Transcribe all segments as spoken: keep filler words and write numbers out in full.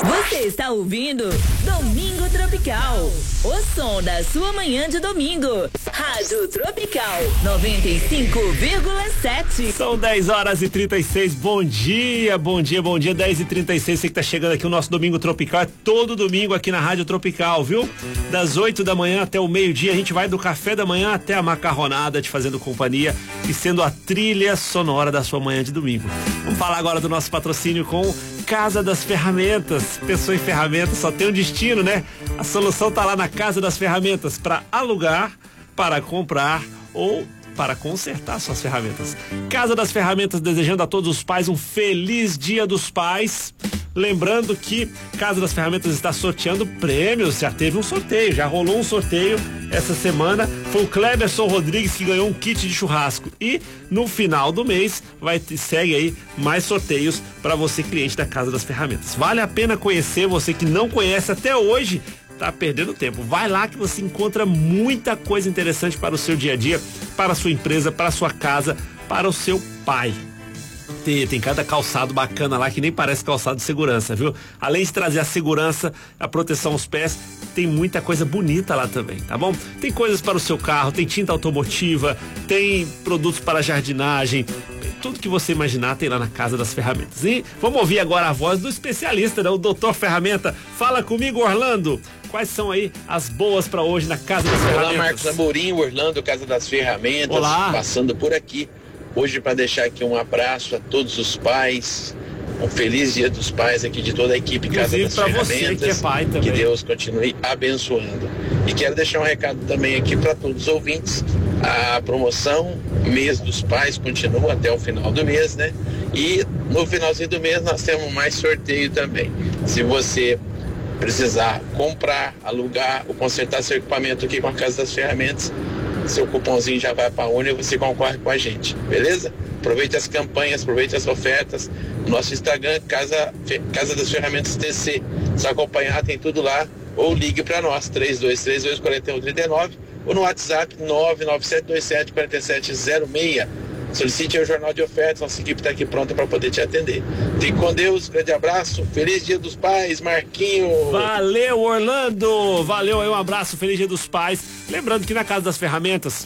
Você está ouvindo Domingo Tropical, o som da sua manhã de domingo. Rádio Tropical noventa e cinco vírgula sete. São dez horas e trinta e seis. Bom dia, bom dia, bom dia. dez e trinta e seis. Você que tá chegando aqui, o nosso Domingo Tropical é todo domingo aqui na Rádio Tropical, viu? Das oito da manhã até o meio-dia, a gente vai do café da manhã até a macarronada, te fazendo companhia e sendo a trilha sonora da sua manhã de domingo. Vamos falar agora do nosso patrocínio com Casa das Ferramentas. Pensou em ferramentas, só tem um destino, né? A solução tá lá na Casa das Ferramentas, para alugar, para comprar ou para consertar suas ferramentas. Casa das Ferramentas, desejando a todos os pais um feliz Dia dos Pais. Lembrando que Casa das Ferramentas está sorteando prêmios, já teve um sorteio, já rolou um sorteio essa semana, foi o Cleberson Rodrigues que ganhou um kit de churrasco e no final do mês vai segue aí mais sorteios para você, cliente da Casa das Ferramentas. Vale a pena conhecer, você que não conhece até hoje, tá perdendo tempo. Vai lá que você encontra muita coisa interessante para o seu dia a dia, para a sua empresa, para a sua casa, para o seu pai. Tem, tem cada calçado bacana lá que nem parece calçado de segurança, viu? Além de trazer a segurança, a proteção aos pés, tem muita coisa bonita lá também, tá bom? Tem coisas para o seu carro, tem tinta automotiva, tem produtos para jardinagem, tudo que você imaginar tem lá na Casa das Ferramentas. E vamos ouvir agora a voz do especialista, né? O doutor Ferramenta. Fala comigo, Orlando. Quais são aí as boas para hoje na Casa das Ferramentas? Olá, Marcos Amorim, Orlando, Casa das Ferramentas. Olá. Passando por aqui. Hoje para deixar aqui um abraço a todos os pais, um feliz Dia dos Pais aqui de toda a equipe Casa das Ferramentas. Você que é pai também. Que Deus continue abençoando. E quero deixar um recado também aqui para todos os ouvintes. A promoção Mês dos Pais continua até o final do mês, né? E no finalzinho do mês nós temos mais sorteio também. Se você precisar comprar, alugar ou consertar seu equipamento aqui com a Casa das Ferramentas, seu cupomzinho já vai para a Uni e você concorre com a gente, beleza? Aproveite as campanhas, aproveite as ofertas. Nosso Instagram, Casa, Casa das Ferramentas T C. Se acompanhar, tem tudo lá. Ou ligue para nós, três dois três dois, quatro um três nove, ou no WhatsApp nove nove sete dois sete quatro sete zero seis. Solicite o jornal de ofertas, nossa equipe está aqui pronta para poder te atender. Fique com Deus, grande abraço, feliz Dia dos Pais, Marquinho. Valeu, Orlando, valeu aí, um abraço, feliz Dia dos Pais. Lembrando que na Casa das Ferramentas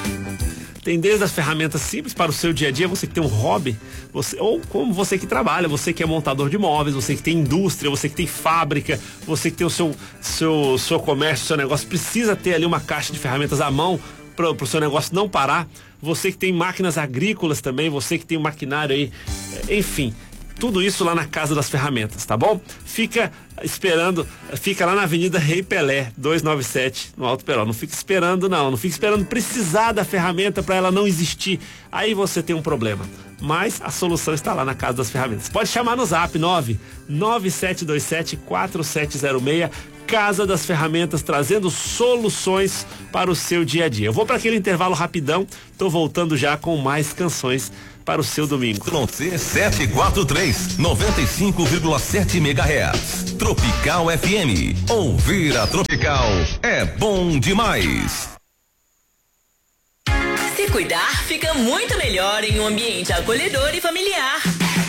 tem desde as ferramentas simples para o seu dia a dia, você que tem um hobby, você, ou como você que trabalha, você que é montador de móveis, você que tem indústria, você que tem fábrica, você que tem o seu, seu, seu comércio, seu negócio, precisa ter ali uma caixa de ferramentas à mão para o seu negócio não parar. Você que tem máquinas agrícolas também, você que tem um maquinário aí, enfim, tudo isso lá na Casa das Ferramentas, tá bom? Fica esperando, fica lá na Avenida Rei Pelé, duzentos e noventa e sete, no Alto Peró. Não fica esperando não, não fica esperando precisar da ferramenta para ela não existir. Aí você tem um problema. Mas a solução está lá na Casa das Ferramentas. Pode chamar no zap nove nove sete dois sete quatro sete zero seis. Casa das Ferramentas, trazendo soluções para o seu dia a dia. Eu vou para aquele intervalo rapidão, tô voltando já com mais canções para o seu domingo. C setecentos e quarenta e três, noventa e cinco vírgula sete megahertz. Tropical F M. Ouvir a Tropical é bom demais. Se cuidar, fica muito melhor em um ambiente acolhedor e familiar.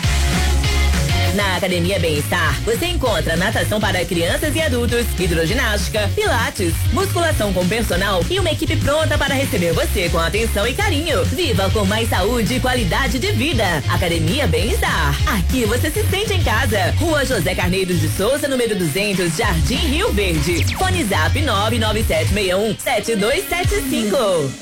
Na Academia Bem-Estar, você encontra natação para crianças e adultos, hidroginástica, pilates, musculação com personal e uma equipe pronta para receber você com atenção e carinho. Viva com mais saúde e qualidade de vida. Academia Bem-Estar. Aqui você se sente em casa. Rua José Carneiro de Souza, número duzentos, Jardim Rio Verde. Fone Zap nove nove sete seis um sete dois sete cinco.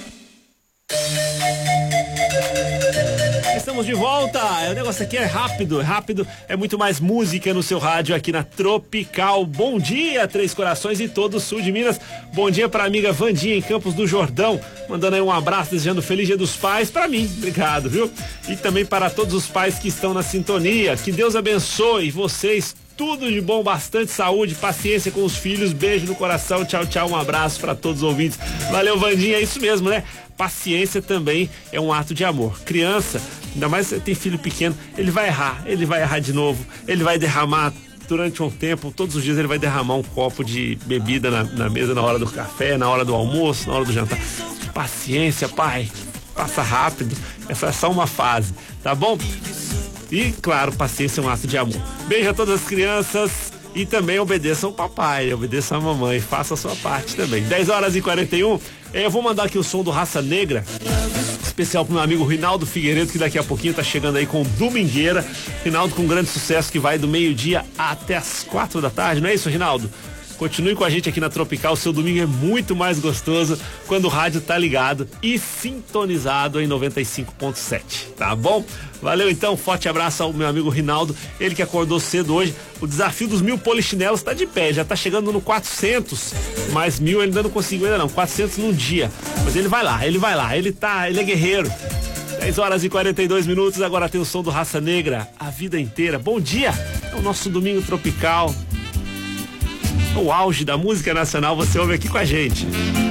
Estamos de volta, o negócio aqui é rápido, é rápido, é muito mais música no seu rádio aqui na Tropical. Bom dia, Três Corações e todo o sul de Minas. Bom dia pra amiga Vandinha em Campos do Jordão, mandando aí um abraço, desejando feliz Dia dos Pais pra mim, obrigado, viu? E também para todos os pais que estão na sintonia, que Deus abençoe vocês, tudo de bom, bastante saúde, paciência com os filhos, beijo no coração, tchau, tchau, um abraço para todos os ouvintes. Valeu, Vandinha, é isso mesmo, né? Paciência também é um ato de amor. Criança, ainda mais se tem filho pequeno, ele vai errar, ele vai errar de novo, ele vai derramar durante um tempo, todos os dias ele vai derramar um copo de bebida na, na mesa na hora do café, na hora do almoço, na hora do jantar. Paciência, pai, passa rápido, essa é só uma fase, tá bom? E, claro, paciência é um ato de amor. Beijo a todas as crianças E também obedeça ao papai, obedeça à mamãe, faça a sua parte também. dez horas e quarenta e um, eu vou mandar aqui o som do Raça Negra, especial pro meu amigo Rinaldo Figueiredo, que daqui a pouquinho tá chegando aí com Domingueira. Rinaldo com grande sucesso que vai do meio-dia até as quatro da tarde, não é isso, Rinaldo? Continue com a gente aqui na Tropical, seu domingo é muito mais gostoso quando o rádio tá ligado e sintonizado em noventa e cinco ponto sete, tá bom? Valeu então, forte abraço ao meu amigo Rinaldo, ele que acordou cedo hoje. O desafio dos mil polichinelos tá de pé, já tá chegando no quatrocentos, mas mil ele ainda não conseguiu ainda não, quatrocentos num dia, mas ele vai lá, ele vai lá, ele tá, ele é guerreiro. dez horas e quarenta e dois minutos, agora tem o som do Raça Negra, a vida inteira. Bom dia, é o nosso domingo tropical. O auge da música nacional você ouve aqui com a gente.